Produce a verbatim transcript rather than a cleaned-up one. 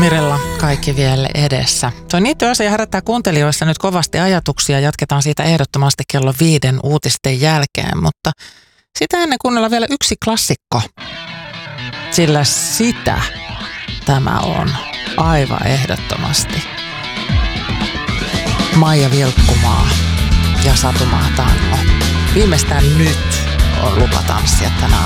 Mirella kaikki vielä edessä. Tuo niitty asia herättää kuuntelijoissa nyt kovasti ajatuksia. Jatketaan siitä ehdottomasti kello viiden uutisten jälkeen, mutta sitä ennen kuunnella vielä yksi klassikko. Sillä sitä tämä on aivan ehdottomasti. Maija Vilkkumaa ja Satumaa Tango. Viimeistään nyt on lupa tanssia tänä